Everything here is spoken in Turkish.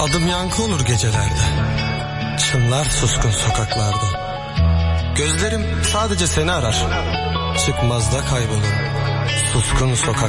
Adım yankı olur gecelerde, çınlar suskun sokaklarda. Gözlerim sadece seni arar, çıkmazda kaybolur suskun sokaklarda.